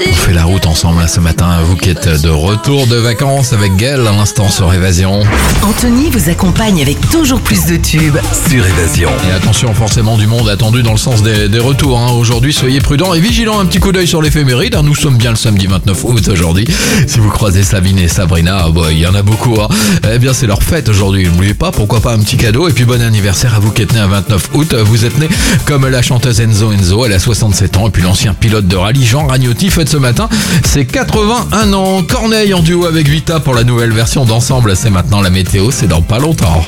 On fait la route ensemble là, ce matin, vous qui êtes de retour de vacances avec Gaël à l'instant sur Évasion. Anthony vous accompagne avec toujours plus de tubes. Sur Évasion. Et attention, forcément du monde attendu dans le sens des retours. Aujourd'hui, soyez prudents et vigilants. Un petit coup d'œil sur l'éphéméride. Nous sommes bien le samedi 29 août aujourd'hui. Si vous croisez Sabine et Sabrina, il y en a beaucoup. Eh bien, c'est leur fête aujourd'hui. N'oubliez pas, pourquoi pas un petit cadeau. Et puis bon anniversaire à vous qui êtes nés un 29 août. Vous êtes nés comme la chanteuse Enzo. Elle a 67 ans. Et puis l'ancien pilote de rallye Jean Ragnotti fête ce matin ses 81 ans. Corneille en duo avec Vita pour la nouvelle version d'Ensemble. C'est maintenant la météo. C'est dans pas longtemps.